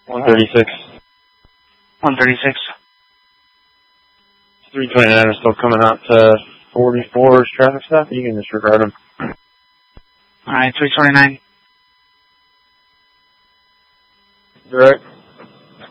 136. 136. 329 is still coming out to 44 traffic stop. You can disregard them. Alright, 329. Direct.